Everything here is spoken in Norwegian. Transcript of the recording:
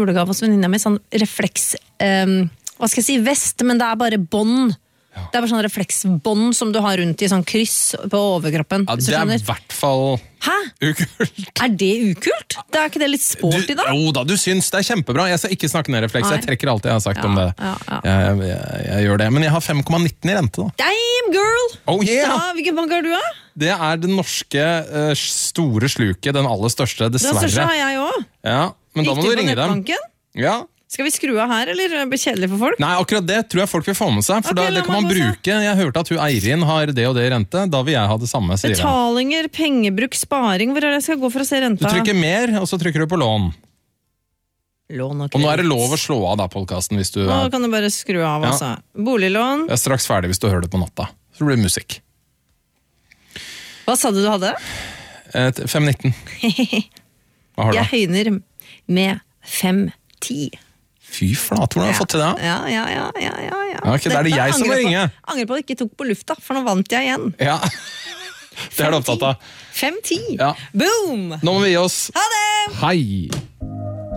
julegave hos venninna mi, sånn refleks, hva skal jeg si, vest, men det bare bånd. Ja. Det bare sånn refleksbånd som du har rundt i sånn kryss på overkroppen. Ja, det I hvert fall ukult. Det ukult? Det ikke det litt sporty da? Jo da, du syns det kjempebra. Jeg skal ikke snakke ned refleks, jeg trekker alt jeg har sagt om det. Jeg gjør det, men jeg har 5,19 I rente da. Damn girl! Oh yeah! Ja, hvilken bank har du da? Det det norske store sluket, den aller største, dessverre. Den største har jeg også. Ja, men da må du ringe dem. Ja. Skal vi skru av her, eller blir det kjedelig for folk? Nei, akkurat det tror jeg folk vil få med seg, for det kan man bruke. Jeg hørte at hun Eirin har det og det I rente, da vil jeg ha det samme, sier jeg. Betalinger, pengebruk, sparing, hvor det jeg skal gå for å se renta? Du trykker mer, og så trykker du på lån. Lån og nå det lov å slå av da, podcasten, hvis du... Nå kan du bare skru av, altså. Boliglån. Det straks ferdig hvis du hører det på natta. Så blir det musikk. Hva sa du hadde? 5,19. Hva har du da? Jeg høyner med 5,10. Fy flate, hvordan har du fått til det? Ja. Ok, det det jeg som må ringe. Angrer på at jeg ikke tok på lufta, for nå vant jeg igjen. Ja, det du opptatt av. 5,10. Ja. Boom! Nå må vi gi oss. Ha det! Hei!